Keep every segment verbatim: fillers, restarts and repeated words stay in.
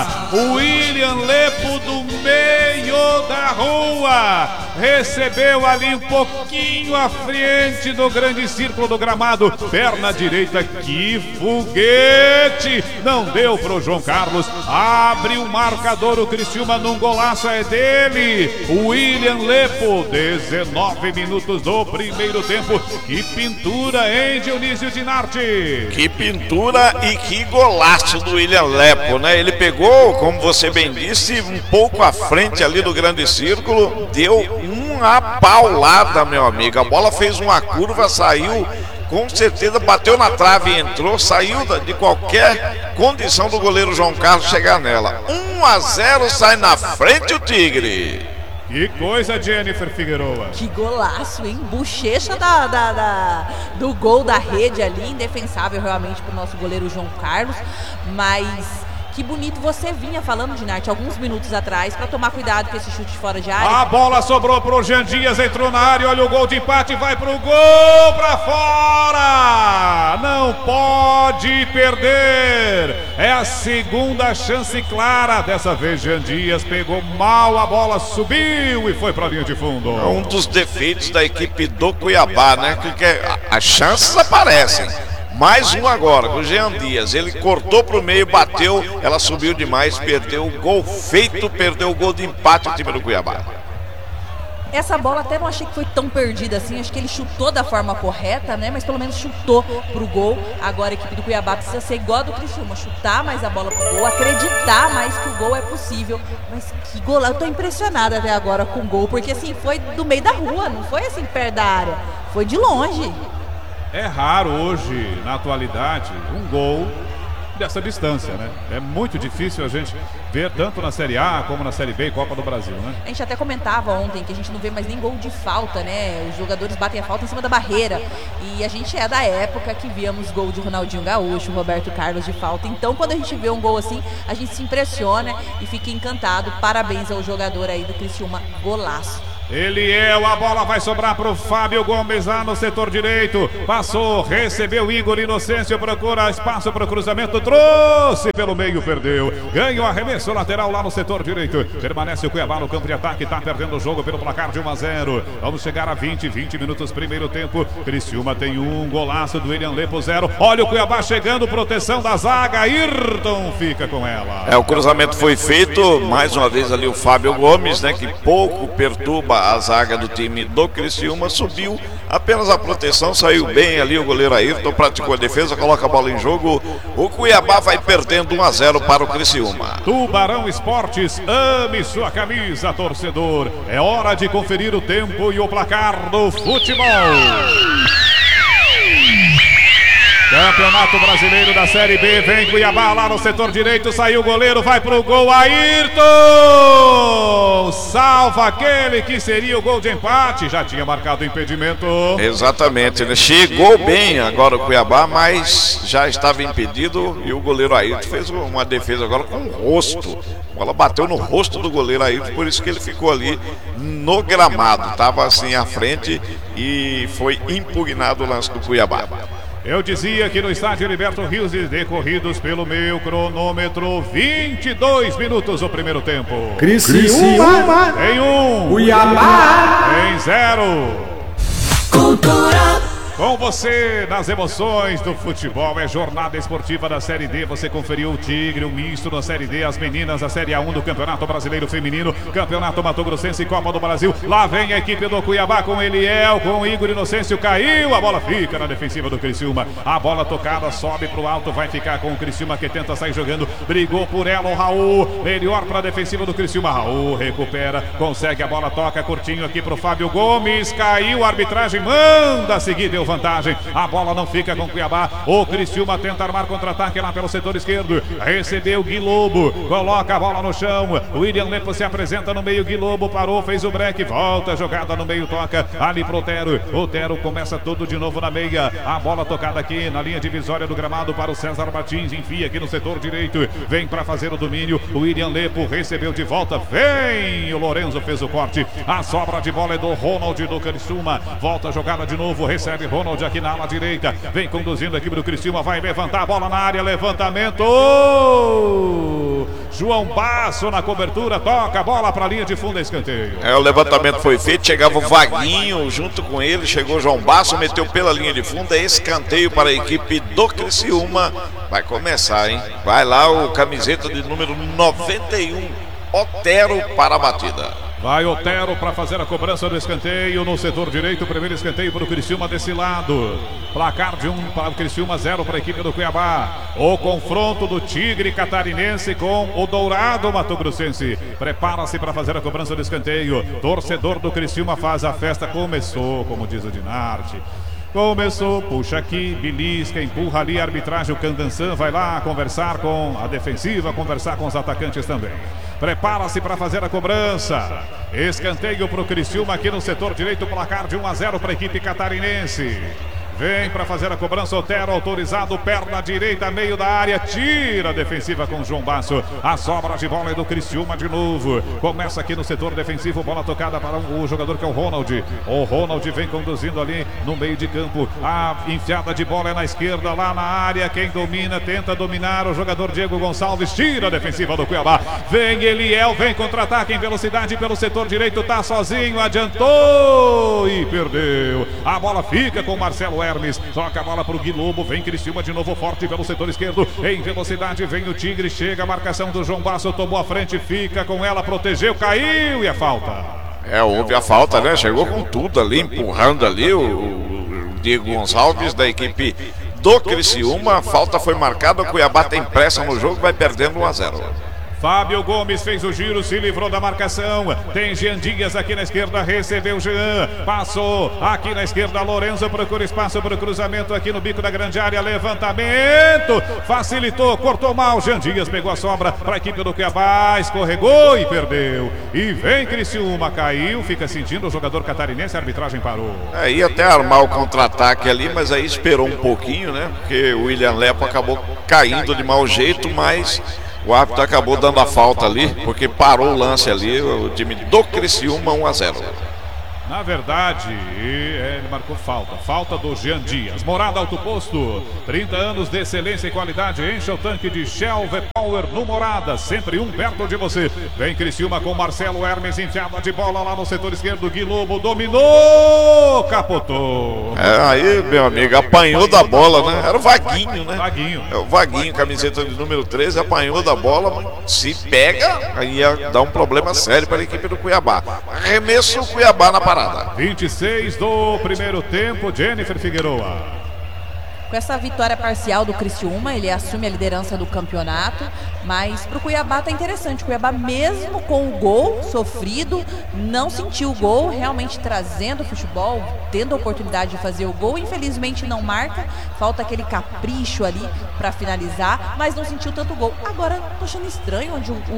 O William Lepo do meio da rua recebeu ali um pouquinho à frente do grande círculo do gramado, perna direita, que foguete, não deu pro João Carlos, abre o marcador, o Criciúma num golaço é dele, o William Lepo, dezenove minutos do primeiro tempo. Que pintura, hein, Dionísio Dinardi? Que pintura e que golaço do William Lepo, né? Ele pegou, como você bem disse, um pouco à frente ali do grande círculo, deu uma paulada, meu amigo. A bola fez uma curva, saiu, com certeza bateu na trave e entrou, saiu de qualquer condição do goleiro João Carlos chegar nela. um a zero, sai na frente o Tigre. Que coisa, Jennifer Figueroa. Que golaço, hein? Bochecha da, da, da, do gol da rede ali, indefensável realmente pro nosso goleiro João Carlos, mas que bonito você vinha falando, Dinardi, alguns minutos atrás, para tomar cuidado com esse chute fora de área. A bola sobrou pro Jean Dias, entrou na área, olha o gol de empate, vai pro gol, pra fora! Não pode perder! É a segunda chance clara, dessa vez Jean Dias pegou mal, a bola subiu e foi pra linha de fundo. É um dos defeitos da equipe do Cuiabá, né? Que as chances aparecem. Mais um agora, com o Jean Dias, ele cortou pro meio, bateu, ela subiu demais, perdeu o gol feito, perdeu o gol de empate o time do Cuiabá. Essa bola até não achei que foi tão perdida assim, acho que ele chutou da forma correta, né? Mas pelo menos chutou pro gol. Agora a equipe do Cuiabá precisa ser igual a do Criciúma, chutar mais a bola pro gol, acreditar mais que o gol é possível. Mas que gol, eu tô impressionada até agora com o gol, porque assim, foi do meio da rua, não foi assim perto da área, foi de longe. É raro hoje, na atualidade, um gol dessa distância, né? É muito difícil a gente ver tanto na Série A como na Série B e Copa do Brasil, né? A gente até comentava ontem que a gente não vê mais nem gol de falta, né? Os jogadores batem a falta em cima da barreira. E a gente é da época que víamos gol de Ronaldinho Gaúcho, Roberto Carlos de falta. Então, quando a gente vê um gol assim, a gente se impressiona e fica encantado. Parabéns ao jogador aí do Criciúma, golaço. Ele é, a bola vai sobrar para o Fábio Gomes lá no setor direito, passou, recebeu Igor Inocêncio, procura espaço para o cruzamento, trouxe pelo meio, perdeu, ganha o arremesso lateral lá no setor direito, permanece o Cuiabá no campo de ataque, está perdendo o jogo pelo placar de um a zero, vamos chegar a vinte, vinte minutos, primeiro tempo, Criciúma tem um, golaço do William Lepo, zero, olha o Cuiabá chegando, proteção da zaga, Ayrton fica com ela. É, o cruzamento foi feito, mais uma vez ali o Fábio Gomes, né, que pouco perturba a zaga do time do Criciúma, subiu apenas a proteção, saiu bem ali o goleiro Ayrton, praticou a defesa, coloca a bola em jogo, o Cuiabá vai perdendo um a zero para o Criciúma. Tubarão Esportes, ame sua camisa, torcedor, é hora de conferir o tempo e o placar do futebol. Campeonato Brasileiro da Série B, vem Cuiabá lá no setor direito, saiu o goleiro, vai pro gol, Ayrton! Salva aquele que seria o gol de empate, já tinha marcado o impedimento. Exatamente, né? Chegou bem agora o Cuiabá, mas já estava impedido e o goleiro Ayrton fez uma defesa agora com o rosto. A bola bateu no rosto do goleiro Ayrton, por isso que ele ficou ali no gramado, estava assim à frente e foi impugnado o lance do Cuiabá. Eu dizia que no estádio Heriberto Rios, decorridos pelo meu cronômetro, vinte e dois minutos o primeiro tempo. Criciúma em um, Cuiabá em zero. Cultura. Com você nas emoções do futebol, é jornada esportiva da Série D. Você conferiu o Tigre, o misto na Série D, as meninas da Série A um do Campeonato Brasileiro Feminino, Campeonato Mato Grossense e Copa do Brasil. Lá vem a equipe do Cuiabá com Eliel, com Igor Inocêncio, caiu, a bola fica na defensiva do Criciúma. A bola tocada sobe pro alto, vai ficar com o Criciúma que tenta sair jogando, brigou por ela o Raul, melhor para a defensiva do Criciúma. Raul recupera, consegue a bola, toca curtinho aqui pro Fábio Gomes, caiu, a arbitragem manda seguir, deu vantagem, a bola não fica com o Cuiabá, o Criciúma tenta armar contra-ataque lá pelo setor esquerdo, recebeu Gui Lobo, coloca a bola no chão, o William Lepo se apresenta no meio, Gui Lobo parou, fez o break, volta, jogada no meio, toca ali pro Otero, Otero começa tudo de novo na meia, a bola tocada aqui na linha divisória do gramado para o César Martins, enfia aqui no setor direito, vem para fazer o domínio, o William Lepo recebeu de volta, vem, o Lorenzo fez o corte, a sobra de bola é do Ronald do Criciúma, volta a jogada de novo, recebe Ronald aqui na ala direita, vem conduzindo a equipe do Criciúma, vai levantar a bola na área, levantamento, João Basso na cobertura, toca a bola para a linha de fundo, escanteio. É, o levantamento foi feito, chegava o Vaguinho junto com ele, chegou o João Basso, meteu pela linha de fundo, é escanteio para a equipe do Criciúma. Vai começar, hein? Vai lá o camiseta de número noventa e um, Otero, para a batida. Vai Otero para fazer a cobrança do escanteio no setor direito. Primeiro escanteio para o Criciúma desse lado. Placar de um para o Criciúma, zero para a equipe do Cuiabá. O confronto do Tigre Catarinense com o Dourado Mato Grossense. Prepara-se para fazer a cobrança do escanteio. Torcedor do Criciúma faz a festa. Começou, como diz o Dinarte. Começou, puxa aqui, belisca, empurra ali a arbitragem. O Candançan vai lá conversar com a defensiva, conversar com os atacantes também. Prepara-se para fazer a cobrança. Escanteio para o Criciúma aqui no setor direito, placar de um a zero para a equipe catarinense. Vem para fazer a cobrança, Otero autorizado, perna direita, meio da área, tira a defensiva com o João Basso. A sobra de bola é do Criciúma de novo. Começa aqui no setor defensivo, bola tocada para o jogador que é o Ronald. O Ronald vem conduzindo ali no meio de campo. A enfiada de bola é na esquerda, lá na área. Quem domina, tenta dominar o jogador Diego Gonçalves, tira a defensiva do Cuiabá. Vem Eliel, vem contra-ataque em velocidade pelo setor direito, tá sozinho, adiantou e perdeu. A bola fica com o Marcelo Hermes, toca a bola para o Gui Lobo, vem Criciúma de novo forte pelo setor esquerdo, em velocidade vem o Tigre, chega a marcação do João Basso, tomou a frente, fica com ela, protegeu, caiu e a falta. É, houve a falta, né? Chegou com tudo ali, empurrando ali o, o Diego Gonçalves da equipe do Criciúma. A falta foi marcada, o Cuiabá tem pressa no jogo, vai perdendo um a zero. Fábio Gomes fez o giro, se livrou da marcação. Tem Jean Dias aqui na esquerda, recebeu Jean, passou aqui na esquerda. Lorenzo procura espaço para o cruzamento aqui no bico da grande área. Levantamento, facilitou, cortou mal. Jean Dias pegou a sobra para a equipe do Cuiabá, escorregou e perdeu. E vem Criciúma, caiu, fica sentindo o jogador catarinense, a arbitragem parou. É, ia até armar o contra-ataque ali, mas aí esperou um pouquinho, né? Porque o William Lepo acabou caindo de mau jeito, mas o árbitro acabou dando a falta ali, porque parou o lance ali, o time do Criciúma um a zero. Na verdade, ele marcou falta. Falta do Jean Dias. Morada Alto Posto. trinta anos de excelência e qualidade. Encha o tanque de Shell V-Power no Morada. Sempre um perto de você. Vem Criciúma com Marcelo Hermes. Enfiada de bola lá no setor esquerdo. Gui Lobo dominou. Capotou. É, aí, meu amigo, apanhou da bola, né? Era o Vaguinho, né? Vaguinho. É, o Vaguinho, camiseta de número treze, apanhou da bola. Mas se pega, aí ia dar um problema sério para a equipe do Cuiabá. Arremesso o Cuiabá na parada. vinte e seis do primeiro tempo, Jennifer Figueroa. Com essa vitória parcial do Criciúma, ele assume a liderança do campeonato, mas pro Cuiabá tá interessante. O Cuiabá, mesmo com o gol sofrido, não sentiu o gol, realmente trazendo o futebol, tendo a oportunidade de fazer o gol. Infelizmente não marca, falta aquele capricho ali para finalizar, mas não sentiu tanto gol. Agora, tô achando estranho onde o, o,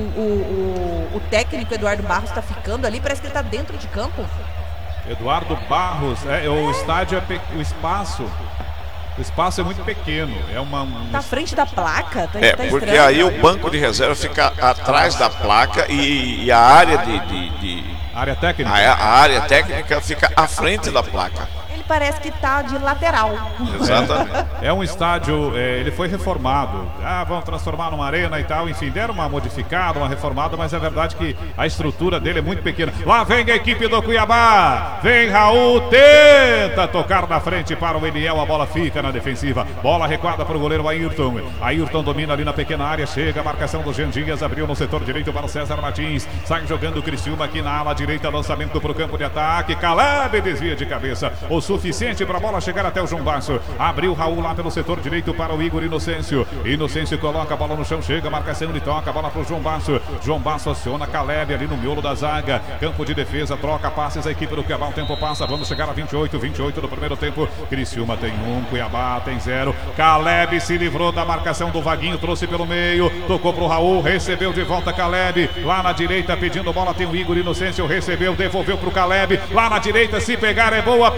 o, o técnico Eduardo Barros tá ficando ali, parece que ele tá dentro de campo. Eduardo Barros, é, o estádio é pe... o espaço, o espaço é muito pequeno, é uma... Um... Tá à frente da placa, tá, é, tá porque estranho. aí o banco de reserva fica atrás da placa e, e a área de... de, de... área técnica. A, a área técnica fica à frente da placa. Parece que tá de lateral. Exatamente. É um estádio, é, ele foi reformado. Ah, vamos transformar numa arena e tal. Enfim, deram uma modificada, uma reformada, mas é verdade que a estrutura dele é muito pequena. Lá vem a equipe do Cuiabá. Vem Raul, tenta tocar na frente para o Eliel. A bola fica na defensiva. Bola recuada para o goleiro Ayrton. Ayrton domina ali na pequena área. Chega a marcação do Jean Dias. Abriu no setor direito para o César Martins. Sai jogando o Criciúma aqui na ala direita. Lançamento para o campo de ataque. Caleb desvia de cabeça. O suficiente para a bola chegar até o João Basso. Abriu Raul lá pelo setor direito para o Igor Inocêncio. Inocêncio coloca a bola no chão, chega a marcação, ele toca a bola para o João Basso. João Basso aciona Caleb ali no miolo da zaga. Campo de defesa, troca passes a equipe do Cuiabá. O tempo passa, vamos chegar a vinte e oito, vinte e oito do primeiro tempo. Criciúma tem um, Cuiabá tem zero. Caleb se livrou da marcação do Vaguinho, trouxe pelo meio, tocou para o Raul, recebeu de volta Caleb. Lá na direita pedindo bola tem o Igor Inocêncio, recebeu, devolveu para o Caleb. Lá na direita, se pegar é boa, pegou.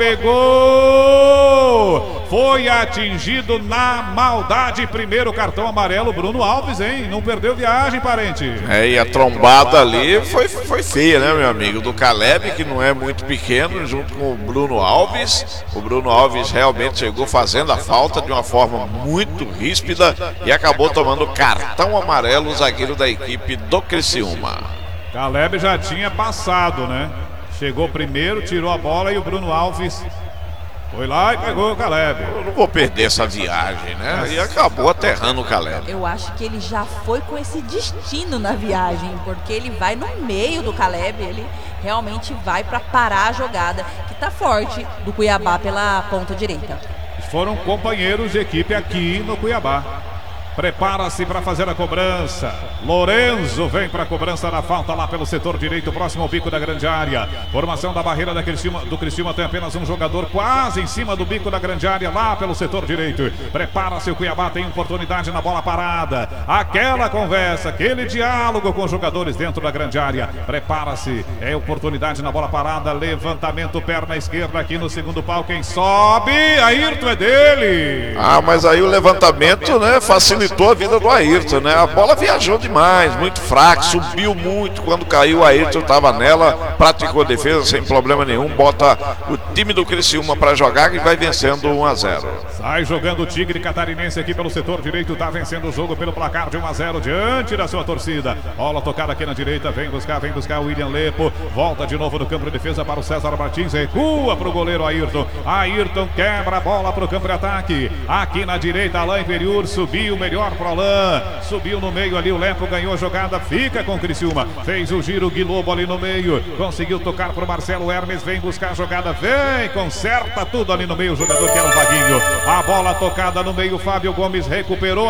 Gol! Foi atingido na maldade. Primeiro cartão amarelo, Bruno Alves, hein? Não perdeu viagem, parente. É, e a trombada ali foi, foi feia, né, meu amigo? Do Caleb, que não é muito pequeno, junto com o Bruno Alves. O Bruno Alves realmente chegou fazendo a falta de uma forma muito ríspida e acabou tomando cartão amarelo, o zagueiro da equipe do Criciúma. Caleb já tinha passado, né? Chegou primeiro, tirou a bola e o Bruno Alves foi lá e pegou o Caleb. Eu não vou perder essa viagem, né? E acabou aterrando o Caleb. Eu acho que ele já foi com esse destino na viagem, porque ele vai no meio do Caleb, ele realmente vai para parar a jogada, que tá forte do Cuiabá pela ponta direita. Foram companheiros de equipe aqui no Cuiabá. Prepara-se para fazer a cobrança. Lorenzo vem para a cobrança da falta lá pelo setor direito, próximo ao bico da grande área. Formação da barreira da Criciúma, do Criciúma tem apenas um jogador quase em cima do bico da grande área, lá pelo setor direito. Prepara-se, o Cuiabá tem oportunidade na bola parada. Aquela conversa, aquele diálogo com os jogadores dentro da grande área. Prepara-se, é oportunidade na bola parada. Levantamento, perna esquerda aqui no segundo pau. Quem sobe? Ayrton, é dele. Ah, mas aí o levantamento, né, facilitou a vida do Ayrton, né? A bola viajou demais, muito fraco, subiu muito. Quando caiu, o Ayrton estava nela, praticou defesa sem problema nenhum. Bota o time do Criciúma para jogar e vai vencendo um a zero. Sai jogando o Tigre Catarinense aqui pelo setor direito, tá vencendo o jogo pelo placar de um a zero diante da sua torcida. Bola tocada aqui na direita, vem buscar, vem buscar o William Lepo. Volta de novo no campo de defesa para o César Martins, recua para o goleiro Ayrton. Ayrton quebra a bola para o campo de ataque. Aqui na direita, Alain Periur subiu melhor pro Alain, subiu no meio ali, o Lepo ganhou a jogada, fica com o Criciúma, fez o giro, Gui Lobo ali no meio, conseguiu tocar pro Marcelo Hermes, vem buscar a jogada, vem, conserta tudo ali no meio, o jogador que era o Vaguinho, a bola tocada no meio, Fábio Gomes recuperou,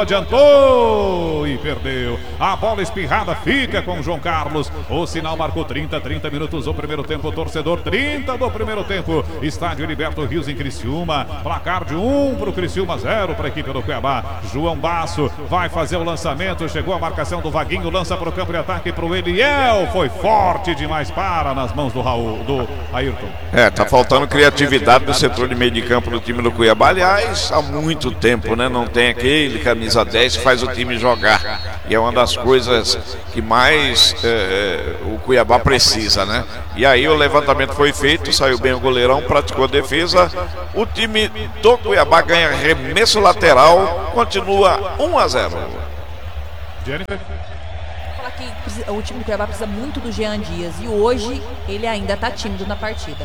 adiantou e perdeu, a bola espirrada fica com o João Carlos, o sinal marcou trinta, trinta minutos do primeiro tempo, torcedor, trinta do primeiro tempo, estádio Heriberto Rios em Criciúma, placar de um pro Criciúma, zero para a equipe do Cuiabá. João Basso vai fazer o lançamento, chegou a marcação do Vaguinho, lança para o campo de ataque para o Eliel, foi forte demais, para nas mãos do Raul, do Ayrton. É, tá faltando criatividade no setor de meio de campo do time do Cuiabá, aliás, há muito tempo, né, não tem aquele camisa dez que faz o time jogar, e é uma das coisas que mais é, o Cuiabá precisa, né, e aí o levantamento foi feito, saiu bem o goleirão, praticou a defesa, o time do Cuiabá ganha arremesso lateral, continua um a zero. Jennifer? Vou falar que o time do Cuiabá precisa muito do Jean Dias e hoje ele ainda está tímido na partida.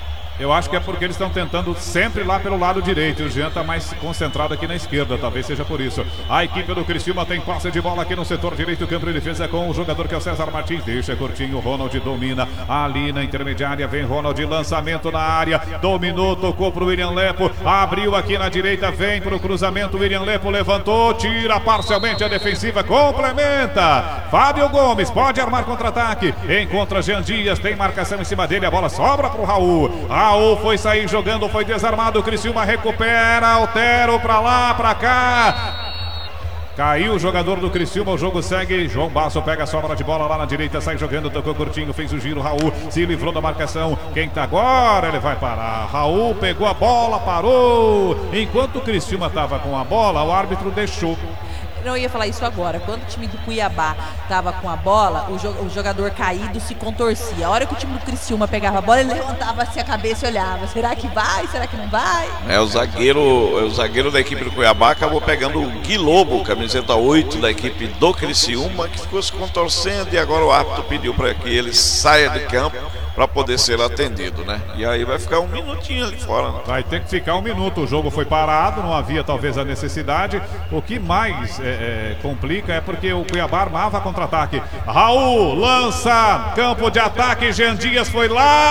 Eu acho que é porque eles estão tentando sempre lá pelo lado direito. E o Jean está mais concentrado aqui na esquerda. Talvez seja por isso. A equipe do Criciúma tem posse de bola aqui no setor direito. Campo de defesa com o jogador que é o César Martins. Deixa curtinho. O Ronald domina ali na intermediária. Vem Ronald. Lançamento na área. Dominou. Tocou para o William Lepo. Abriu aqui na direita. Vem para o cruzamento. William Lepo levantou. Tira parcialmente a defensiva. Complementa. Fábio Gomes pode armar contra-ataque. Encontra Jean Dias. Tem marcação em cima dele. A bola sobra para o Raul. Raul foi sair jogando, foi desarmado, o Criciúma recupera, Altero pra lá, pra cá. Caiu o jogador do Criciúma, o jogo segue. João Basso pega a sobra de bola lá na direita, sai jogando, tocou curtinho, fez o giro. Raul se livrou da marcação. Quem tá agora, ele vai parar. Raul pegou a bola, parou. Enquanto o Criciúma tava com a bola, o árbitro deixou. Eu ia falar isso agora. Quando o time do Cuiabá tava com a bola, o, jo o jogador caído se contorcia. A hora que o time do Criciúma pegava a bola, ele levantava assim a cabeça e olhava. Será que vai? Será que não vai? É, o zagueiro, o zagueiro da equipe do Cuiabá acabou pegando o Gui Lobo, camiseta oito da equipe do Criciúma, que ficou se contorcendo e agora o árbitro pediu para que ele saia de campo para poder ser atendido, né? E aí vai ficar um minutinho ali fora, né? Vai ter que ficar um minuto. O jogo foi parado, não havia talvez a necessidade. O que mais é, é, complica é porque o Cuiabá armava contra-ataque. Raul lança, campo de ataque. Jean Dias foi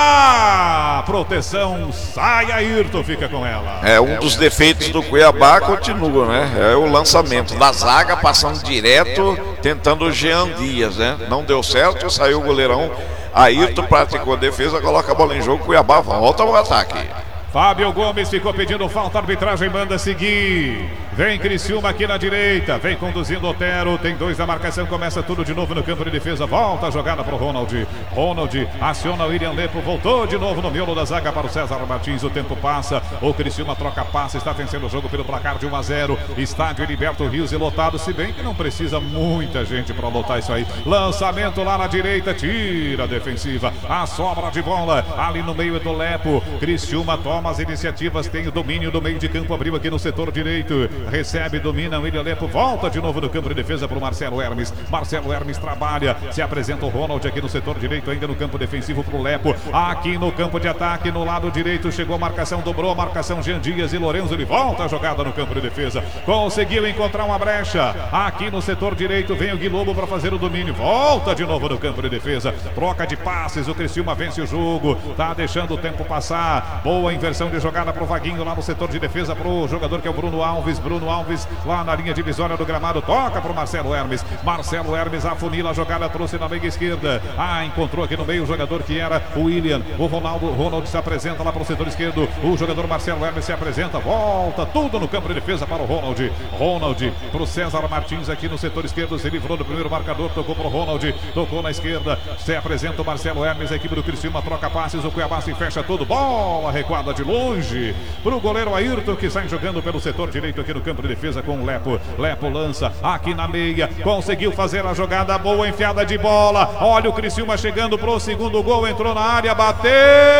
lá. Proteção, sai Ayrton, fica com ela. É, um dos defeitos do Cuiabá continua, né? É o lançamento da zaga passando direto, tentando o Jean Dias, né? Não deu certo, saiu o goleirão. Ayrton praticou a defesa, coloca a bola em jogo, Cuiabá volta ao ataque. Fábio Gomes ficou pedindo falta, a arbitragem manda seguir. Vem Criciúma aqui na direita. Vem conduzindo Otero. Tem dois na marcação. Começa tudo de novo no campo de defesa. Volta a jogada para o Ronald. Ronald aciona o William Lepo. Voltou de novo no miolo da zaga para o César Martins. O tempo passa. O Criciúma troca passe. Está vencendo o jogo pelo placar de um a zero. Estádio Heriberto Rios e lotado. Se bem que não precisa muita gente para lotar isso aí. Lançamento lá na direita. Tira a defensiva. A sobra de bola ali no meio do Lepo. Criciúma toma as iniciativas. Tem o domínio do meio de campo. Abriu aqui no setor direito. Recebe, domina o William Lepo. Volta de novo no campo de defesa para o Marcelo Hermes. Marcelo Hermes trabalha. Se apresenta o Ronald aqui no setor direito. Ainda no campo defensivo para o Lepo. Aqui no campo de ataque, no lado direito. Chegou a marcação, dobrou a marcação. Jean Dias e Lorenzo. Ele volta a jogada no campo de defesa. Conseguiu encontrar uma brecha. Aqui no setor direito vem o Gui Lobo para fazer o domínio. Volta de novo no campo de defesa. Troca de passes. O Criciúma vence o jogo. Tá deixando o tempo passar. Boa inversão de jogada para o Vaguinho lá no setor de defesa para o jogador que é o Bruno Alves. Bruno Alves lá na linha divisória do gramado. Toca para o Marcelo Hermes. Marcelo Hermes afunila a jogada. Trouxe na meia esquerda. Ah, encontrou aqui no meio o jogador que era o William. O Ronaldo. Ronald se apresenta lá para o setor esquerdo. O jogador Marcelo Hermes se apresenta. Volta tudo no campo de defesa para o Ronald. Ronald para o César Martins aqui no setor esquerdo. Se livrou do primeiro marcador. Tocou para o Ronald. Tocou na esquerda. Se apresenta o Marcelo Hermes. A equipe do Criciúma troca passes. O Cuiabá se fecha tudo. Bola recuada de longe para o goleiro Ayrton, que sai jogando pelo setor direito aqui no campo de defesa com o Lepo. Lepo lança aqui na meia. Conseguiu fazer a jogada boa, enfiada de bola. Olha o Criciúma chegando pro segundo gol. Entrou na área, bateu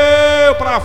para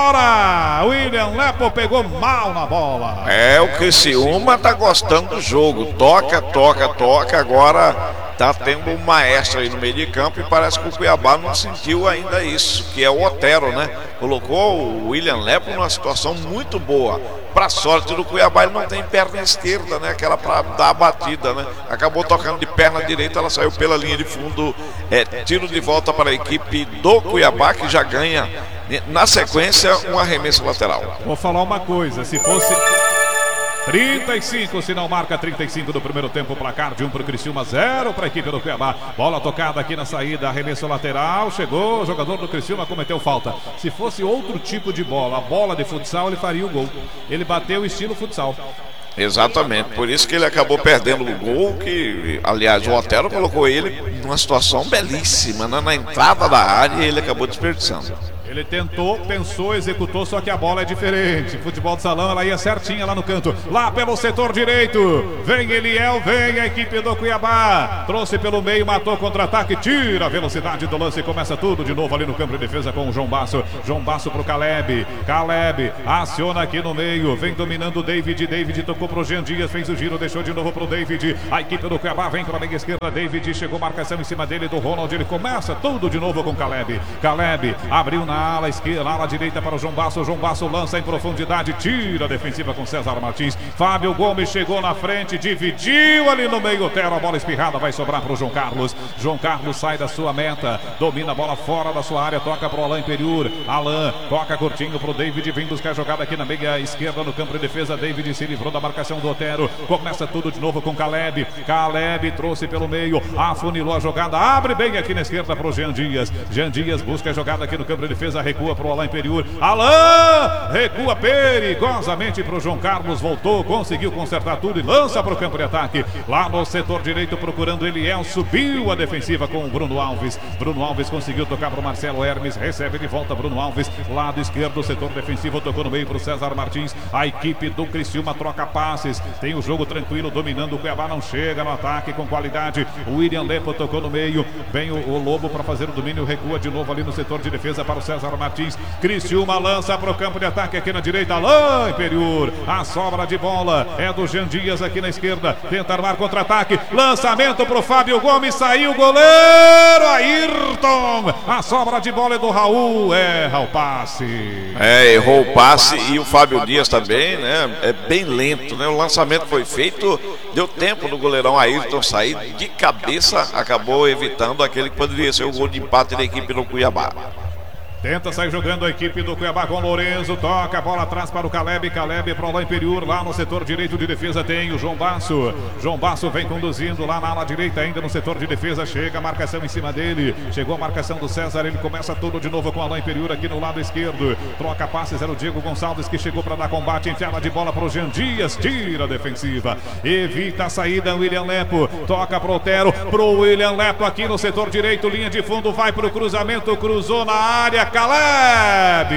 fora. William Lepo pegou mal na bola. É, o Criciúma tá gostando do jogo. Toca, toca, toca. Agora tá tendo um maestro aí no meio de campo e parece que o Cuiabá não sentiu ainda isso, que é o Otero, né? Colocou o William Lepo numa situação muito boa. Pra sorte do Cuiabá, ele não tem perna esquerda, né? Aquela pra dar a batida, né? Acabou tocando de perna direita, ela saiu pela linha de fundo. É, tiro de volta para a equipe do Cuiabá, que já ganha, na sequência, um arremesso lateral. Vou falar uma coisa, se fosse trinta e cinco, se não marca trinta e cinco do primeiro tempo, placar de um para o Criciúma, zero para a equipe do Cuiabá. Bola tocada aqui na saída, arremesso lateral, chegou, o jogador do Criciúma cometeu falta. Se fosse outro tipo de bola, a bola de futsal, ele faria o gol. Ele bateu estilo futsal. Exatamente, por isso que ele acabou perdendo o gol, que, aliás, o Otero colocou ele numa situação belíssima, né? Na entrada da área, e ele acabou desperdiçando. Ele tentou, pensou, executou, só que a bola é diferente. Futebol de salão, ela ia certinha lá no canto. Lá pelo setor direito. Vem Eliel, vem a equipe do Cuiabá. Trouxe pelo meio, matou contra-ataque, tira a velocidade do lance e começa tudo de novo ali no campo de defesa com o João Basso. João Basso pro Caleb. Caleb aciona aqui no meio. Vem dominando o David. David tocou pro Jean Dias, fez o giro, deixou de novo pro David. A equipe do Cuiabá vem pra meia esquerda. David chegou, marcação em cima dele do Ronald. Ele começa tudo de novo com Caleb. Caleb abriu na ala esquerda, ala direita para o João Basso. O João Basso lança em profundidade, tira a defensiva com César Martins. Fábio Gomes chegou na frente, dividiu ali no meio. Otero, a bola espirrada vai sobrar para o João Carlos. João Carlos sai da sua meta, domina a bola fora da sua área, toca para o Alain Periur. Alain toca curtinho para o David, vem buscar a jogada aqui na meia esquerda no campo de defesa. David se livrou da marcação do Otero. Começa tudo de novo com Caleb. Caleb trouxe pelo meio, afunilou a jogada, abre bem aqui na esquerda para o Jean Dias. Jean Dias busca a jogada aqui no campo de defesa, recua para o Alain Periur. Alain recua perigosamente para o João Carlos, voltou, conseguiu consertar tudo e lança para o campo de ataque. Lá no setor direito procurando Eliel, subiu a defensiva com o Bruno Alves. Bruno Alves conseguiu tocar para o Marcelo Hermes, recebe de volta Bruno Alves, lado esquerdo, setor defensivo, tocou no meio para o César Martins. A equipe do Criciúma troca passes, tem o jogo tranquilo, dominando. O Cuiabá não chega no ataque com qualidade. O William Lepo tocou no meio, vem o, o Lobo para fazer o domínio, recua de novo ali no setor de defesa para o César Martins. Criciúma lança para o campo de ataque aqui na direita, Alain Periur. A sobra de bola é do Jean Dias aqui na esquerda, tenta armar contra-ataque, lançamento para o Fábio Gomes, saiu o goleiro Ayrton. A sobra de bola é do Raul, erra o passe. É, errou o passe e o Fábio Dias também, né? É bem lento, né? O lançamento foi feito, deu tempo do goleirão Ayrton sair de cabeça, acabou evitando aquele que poderia ser o gol de empate da equipe do Cuiabá. Tenta sair jogando a equipe do Cuiabá com o Lourenço. Toca a bola atrás para o Caleb. Caleb para o Alain Periur. Lá no setor direito de defesa tem o João Basso. João Basso vem conduzindo lá na ala direita, ainda no setor de defesa. Chega a marcação em cima dele. Chegou a marcação do César. Ele começa tudo de novo com o Alain Periur aqui no lado esquerdo. Troca passes. Era o Diego Gonçalves que chegou para dar combate. Enfiada de bola para o Jean Dias. Tira a defensiva. Evita a saída. William Lepo. Toca para o Otero. Para o William Lepo aqui no setor direito. Linha de fundo. Vai para o cruzamento. Cruzou na área. Caleb.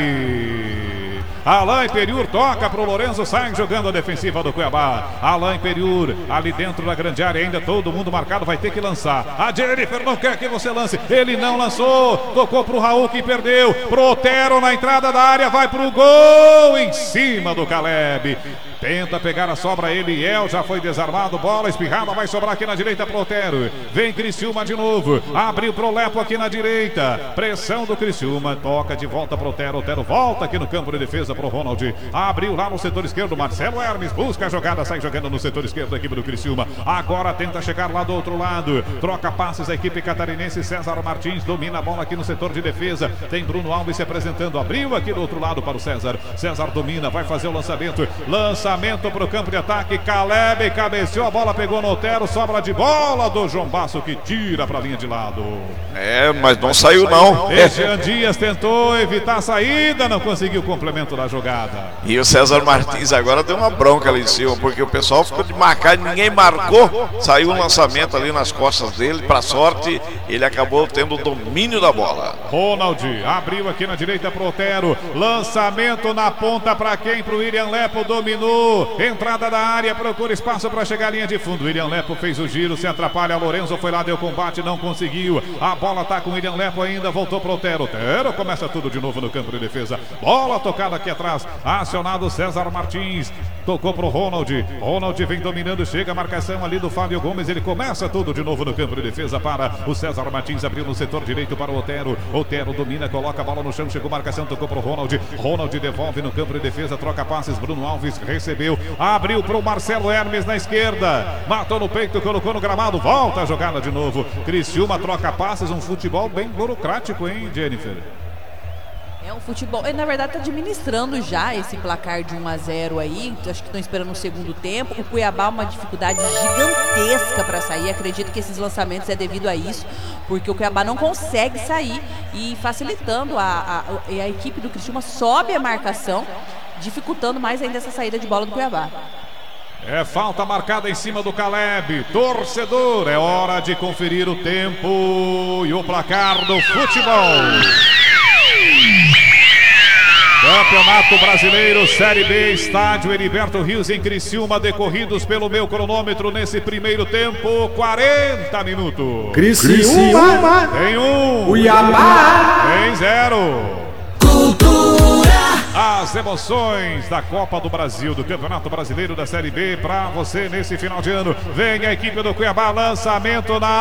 Alain Periur toca para o Lourenço, sai jogando a defensiva do Cuiabá. Alain Periur ali dentro da grande área, ainda todo mundo marcado, vai ter que lançar. A Jennifer não quer que você lance, ele não lançou, tocou para o Raul que perdeu. Pro Otero na entrada da área, vai para o gol em cima do Caleb. Tenta pegar a sobra, Eliel já foi desarmado, bola espirrada, vai sobrar aqui na direita pro Otero. Vem Criciúma de novo, abriu pro Lepo aqui na direita, pressão do Criciúma, toca de volta pro Otero, Otero volta aqui no campo de defesa pro Ronald, abriu lá no setor esquerdo, Marcelo Hermes busca a jogada, sai jogando no setor esquerdo da equipe do Criciúma, agora tenta chegar lá do outro lado, troca passes a equipe catarinense, César Martins domina a bola aqui no setor de defesa, tem Bruno Alves se apresentando, abriu aqui do outro lado para o César, César domina, vai fazer o lançamento, lança Lançamento para o campo de ataque, Caleb cabeceou, a bola pegou no Otero, sobra de bola do João Basso que tira para a linha de lado. É, mas não saiu não. Jean Dias tentou evitar a saída, não conseguiu o complemento da jogada. E o César Martins agora deu uma bronca ali em cima, porque o pessoal ficou de marcar e ninguém marcou. Saiu um lançamento ali nas costas dele, para sorte, ele acabou tendo o domínio da bola. Ronald abriu aqui na direita para o Otero, lançamento na ponta para quem? Para o William Lepo, dominou. Entrada da área, procura espaço para chegar à linha de fundo. William Lepo fez o giro, se atrapalha. Lourenço foi lá, deu combate, não conseguiu. A bola tá com o William Lepo ainda, voltou pro Otero. Otero começa tudo de novo no campo de defesa. Bola tocada aqui atrás, acionado César Martins. Tocou pro Ronald. Ronald vem dominando, chega a marcação ali do Fábio Gomes. Ele começa tudo de novo no campo de defesa para o César Martins. Abriu no setor direito para o Otero. Otero domina, coloca a bola no chão, chegou a marcação, tocou pro Ronald. Ronald devolve no campo de defesa, troca passes. Bruno Alves recebeu, abriu para o Marcelo Hermes na esquerda, matou no peito, colocou no gramado, volta a jogada de novo. Criciúma troca passes, um futebol bem burocrático, hein, Jennifer? É um futebol, na verdade está administrando já esse placar de um a zero aí, acho que estão esperando o segundo tempo. O Cuiabá uma dificuldade gigantesca para sair, acredito que esses lançamentos é devido a isso, porque o Cuiabá não consegue sair e facilitando, a, a, a equipe do Criciúma sobe a marcação, dificultando mais ainda essa saída de bola do Cuiabá. É falta marcada em cima do Caleb. Torcedor, é hora de conferir o tempo e o placar do futebol. Campeonato Brasileiro Série B, estádio Heriberto Rios em Criciúma, decorridos pelo meu cronômetro nesse primeiro tempo, quarenta minutos. Criciúma tem um, Cuiabá tem zero. Cultura. As emoções da Copa do Brasil, do Campeonato Brasileiro da Série B, para você nesse final de ano. Vem a equipe do Cuiabá, lançamento na